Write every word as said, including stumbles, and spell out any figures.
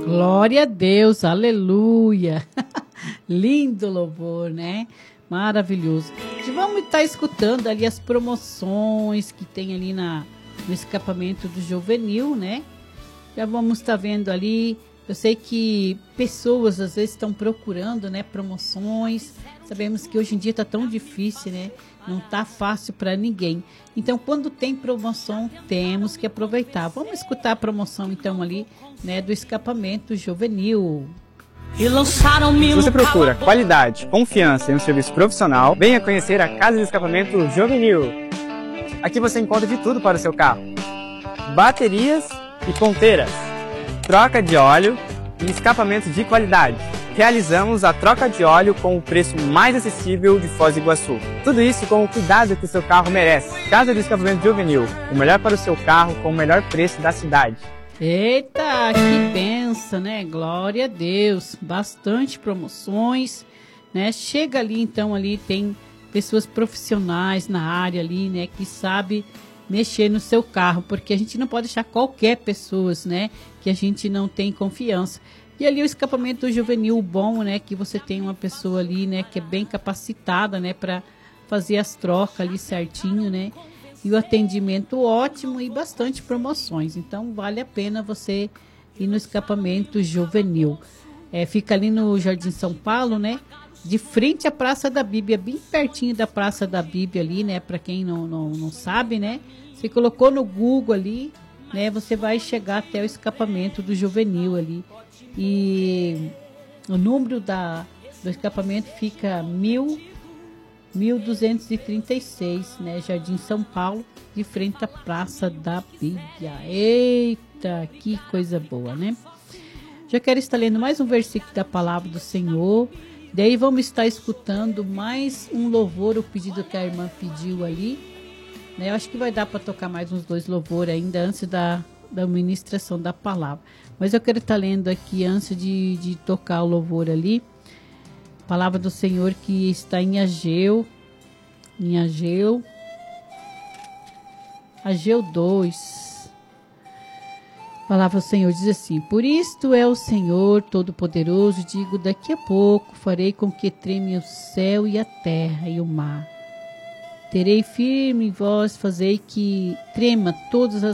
Glória a Deus, aleluia. Lindo louvor, né? Maravilhoso. E vamos estar escutando ali as promoções que tem ali na, no escapamento do Juvenil, né? Já vamos estar vendo ali. Eu sei que pessoas às vezes estão procurando, né, promoções. Sabemos que hoje em dia está tão difícil, né? Não está fácil para ninguém. Então, quando tem promoção, temos que aproveitar. Vamos escutar a promoção, então, ali, né, do escapamento Juvenil. E lançaram-me. Se você procura qualidade, confiança e um serviço profissional, venha conhecer a Casa de Escapamento Juvenil. Aqui você encontra de tudo para o seu carro: baterias e ponteiras, troca de óleo e escapamento de qualidade. Realizamos a troca de óleo com o preço mais acessível de Foz do Iguaçu. Tudo isso com o cuidado que o seu carro merece. Casa de Escapamento Juvenil, o melhor para o seu carro com o melhor preço da cidade. Eita, que benção, né? Glória a Deus. Bastante promoções, né? Chega ali, então, ali tem pessoas profissionais na área ali, né? Que sabe mexer no seu carro, porque a gente não pode deixar qualquer pessoa, né? Que a gente não tem confiança. E ali o escapamento juvenil bom, né? Que você tem uma pessoa ali, né? Que é bem capacitada, né? Para fazer as trocas ali certinho, né? E o atendimento ótimo e bastante promoções. Então, vale a pena você ir no escapamento juvenil. É, fica ali no Jardim São Paulo, né? De frente à Praça da Bíblia, bem pertinho da Praça da Bíblia ali, né? Para quem não, não, não sabe, né? Você colocou no Google ali, né? Você vai chegar até o escapamento do juvenil ali. E o número da, do escapamento fica mil... mil duzentos e trinta e seis, né? Jardim São Paulo, de frente à Praça da Bíblia. Eita, que coisa boa, né? Já quero estar lendo mais um versículo da Palavra do Senhor. Daí vamos estar escutando mais um louvor, o pedido que a irmã pediu ali, né? Eu acho que vai dar para tocar mais uns dois louvores ainda antes da, da ministração da Palavra. Mas eu quero estar lendo aqui antes de, de tocar o louvor ali. Palavra do Senhor que está em Ageu, em Ageu, Ageu dois. Palavra do Senhor diz assim: por isto é o Senhor Todo-Poderoso, digo, daqui a pouco farei com que treme o céu e a terra e o mar. Terei firme em vós, fazei que trema todas as